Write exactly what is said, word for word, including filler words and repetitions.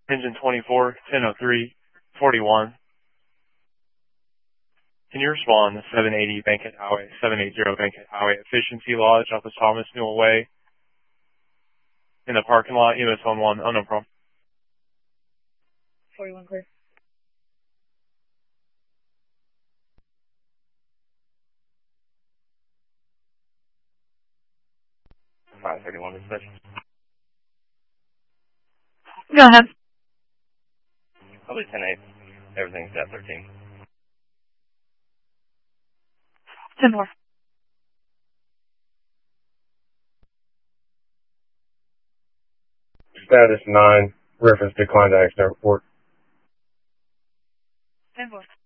Engine twenty-four, ten oh three, forty-one. Can you respond to seven eighty Bankhead Highway, seven eighty Bankhead Highway, Efficiency Lodge off of Thomas Newell Way in the parking lot, U S on one, unknown problem. forty-one clear. five thirty-one dispatch. Go ahead. Probably ten eight. Everything's at thirteen. ten four. Status nine. Reference declined to accident report. ten four.